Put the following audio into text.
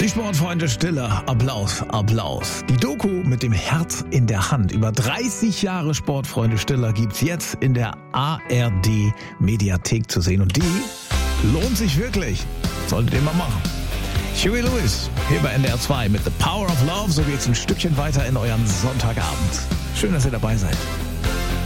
Die Sportfreunde Stiller, Applaus, Applaus. Die Doku mit dem Herz in der Hand über 30 Jahre Sportfreunde Stiller gibt's jetzt in der ARD Mediathek zu sehen. Und die lohnt sich wirklich. Solltet ihr mal machen. Huey Lewis, hier bei NDR 2 mit The Power of Love. So geht's ein Stückchen weiter in euren Sonntagabend. Schön, dass ihr dabei seid.